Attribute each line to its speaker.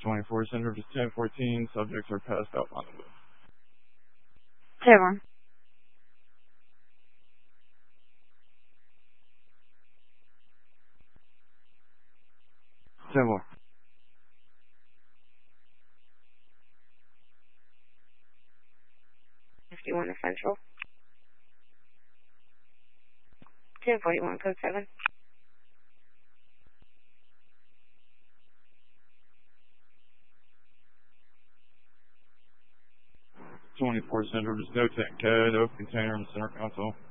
Speaker 1: 24 Center to 1014. Subjects are passed out on the move.
Speaker 2: 10-1.
Speaker 1: Similar.
Speaker 2: 51 to Central. 1041, code 7.
Speaker 1: 24 Center, there's no tank code, open container in the center console.